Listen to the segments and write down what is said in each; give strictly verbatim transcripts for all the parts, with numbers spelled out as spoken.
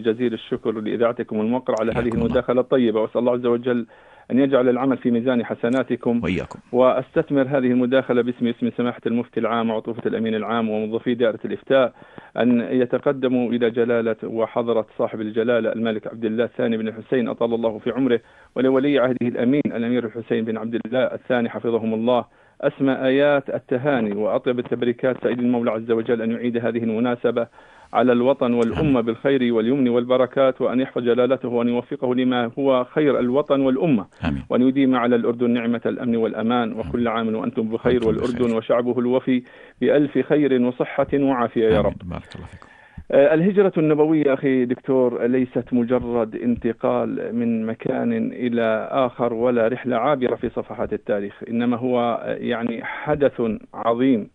بجزيل الشكر لإذاعتكم الموقر على هذه حياكم الله. المداخلة الطيبة، وأسأل الله عز وجل أن يجعل العمل في ميزان حسناتكم. وإياكم. وأستثمر هذه المداخلة باسم اسم سماحة المفتي العام وعطوفة الأمين العام وموظفي دائرة الإفتاء أن يتقدموا إلى جلالة وحضرة صاحب الجلالة الملك عبد الله الثاني بن الحسين أطال الله في عمره، ولولي عهده الأمين الأمير الحسين بن عبد الله الثاني حفظهم الله، أسمى آيات التهاني وأطيب التبريكات سيد المولى عز وجل أن يعيد هذه المناسبة على الوطن والأمة بالخير واليمن والبركات، وأن يحفظ جلالته وأن يوفقه لما هو خير الوطن والأمة، آمين. وأن يديم على الأردن نعمة الأمن والأمان. وكل عام وأنتم بخير، والأردن وشعبه الوفي بألف خير وصحة وعافية يا رب. بارك الله فيكم. الهجرة النبوية أخي دكتور ليست مجرد انتقال من مكان إلى آخر ولا رحلة عابرة في صفحات التاريخ، إنما هو يعني حدث عظيم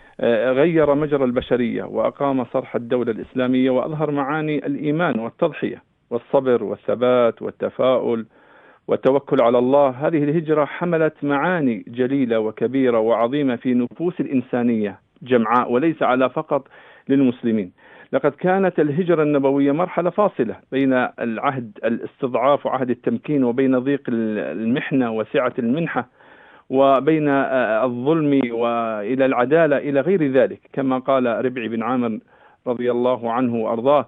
غير مجرى البشرية وأقام صرح الدولة الإسلامية، وأظهر معاني الإيمان والتضحية والصبر والثبات والتفاؤل والتوكل على الله. هذه الهجرة حملت معاني جليلة وكبيرة وعظيمة في نفوس الإنسانية جمعاء، وليس على فقط للمسلمين. لقد كانت الهجرة النبوية مرحلة فاصلة بين العهد الاستضعاف وعهد التمكين، وبين ضيق المحنة وسعة المنحة، وبين الظلم وإلى العدالة إلى غير ذلك، كما قال ربعي بن عامر رضي الله عنه وأرضاه: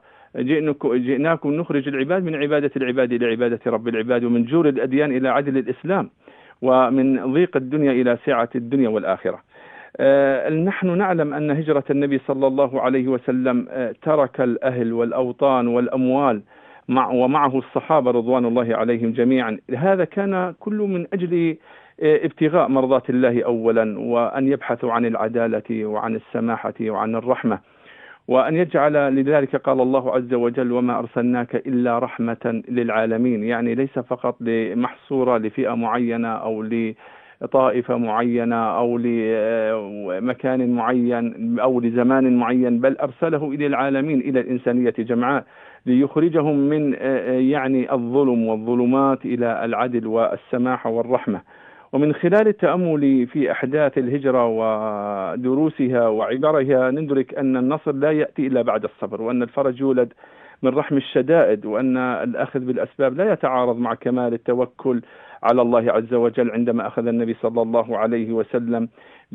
جئناكم نخرج العباد من عبادة العباد إلى عبادة رب العباد، ومن جور الأديان إلى عدل الإسلام، ومن ضيق الدنيا إلى سعة الدنيا والآخرة. أه نحن نعلم أن هجرة النبي صلى الله عليه وسلم أه ترك الأهل والأوطان والأموال مع ومعه الصحابة رضوان الله عليهم جميعا. هذا كان كل من أجل ابتغاء مرضات الله أولا، وأن يبحثوا عن العدالة وعن السماحة وعن الرحمة، وأن يجعل. لذلك قال الله عز وجل: وما أرسلناك إلا رحمة للعالمين. يعني ليس فقط محصورة لفئة معينة أو لطائفة معينة أو لمكان معين أو لزمان معين، بل أرسله إلى العالمين، إلى الإنسانية جمعاء، ليخرجهم من يعني الظلم والظلمات إلى العدل والسماحة والرحمة. ومن خلال التأمل في أحداث الهجرة ودروسها وعبرها ندرك أن النصر لا يأتي إلا بعد الصبر، وأن الفرج يولد من رحم الشدائد، وأن الأخذ بالأسباب لا يتعارض مع كمال التوكل على الله عز وجل. عندما أخذ النبي صلى الله عليه وسلم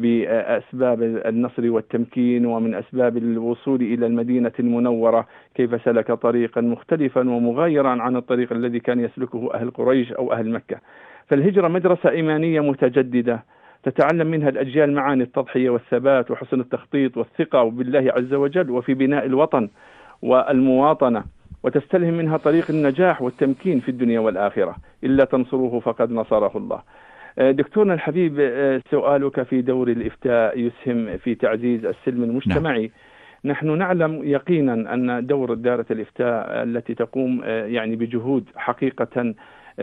بأسباب النصر والتمكين ومن أسباب الوصول إلى المدينة المنورة، كيف سلك طريقا مختلفا ومغايرا عن الطريق الذي كان يسلكه أهل قريش أو أهل مكة. فالهجرة مدرسة إيمانية متجددة تتعلم منها الأجيال معاني التضحية والثبات وحسن التخطيط والثقة بالله عز وجل وفي بناء الوطن والمواطنة، وتستلهم منها طريق النجاح والتمكين في الدنيا والآخرة. إلا تنصروه فقد نصره الله. دكتورنا الحبيب، سؤالك في دور الإفتاء يسهم في تعزيز السلم المجتمعي. نعم. نحن نعلم يقينا أن دور دائرة الإفتاء التي تقوم يعني بجهود حقيقة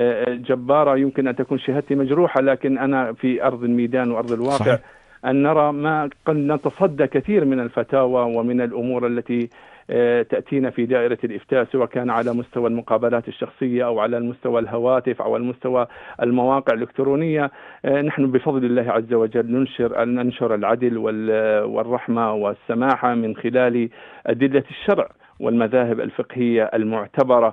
جبارة، يمكن أن تكون شهادتي مجروحة، لكن أنا في أرض الميدان وأرض الواقع. صحيح. أن نرى ما قد نتصدى كثير من الفتاوى ومن الأمور التي تأتينا في دائرة الإفتاء، سواء كان على مستوى المقابلات الشخصية أو على المستوى الهواتف أو على المستوى المواقع الإلكترونية. نحن بفضل الله عز وجل ننشر ننشر العدل والرحمة والسماحة من خلال أدلة الشرع والمذاهب الفقهية المعتبرة.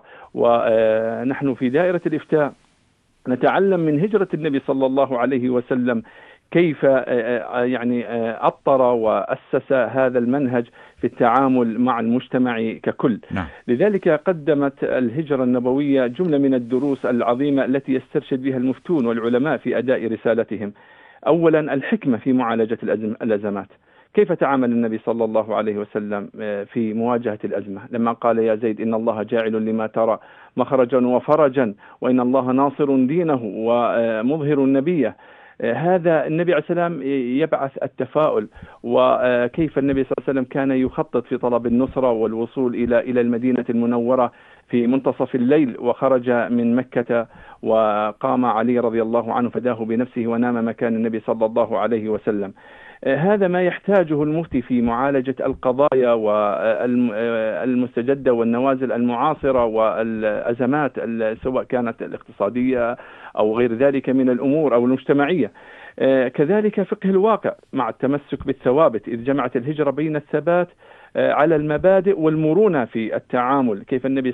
ونحن في دائرة الإفتاء نتعلم من هجرة النبي صلى الله عليه وسلم كيف يعني أطر وأسس هذا المنهج في التعامل مع المجتمع ككل. نعم. لذلك قدمت الهجرة النبوية جملة من الدروس العظيمة التي يسترشد بها المفتون والعلماء في أداء رسالتهم. أولا، الحكمة في معالجة الأزمات. كيف تعامل النبي صلى الله عليه وسلم في مواجهة الأزمة لما قال: يا زيد إن الله جاعل لما ترى مخرجا وفرجا، وإن الله ناصر دينه ومظهر نبيه. هذا النبي عليه السلام يبعث التفاؤل، وكيف النبي صلى الله عليه وسلم كان يخطط في طلب النصرة والوصول إلى إلى المدينة المنورة في منتصف الليل، وخرج من مكة وقام علي رضي الله عنه فداه بنفسه ونام مكان النبي صلى الله عليه وسلم. هذا ما يحتاجه المفتي في معالجة القضايا والمستجدة والنوازل المعاصرة والأزمات سواء كانت الاقتصادية أو غير ذلك من الأمور أو المجتمعية. كذلك فقه الواقع مع التمسك بالثوابت، إذ جمعت الهجرة بين الثبات على المبادئ والمرونة في التعامل. كيف النبي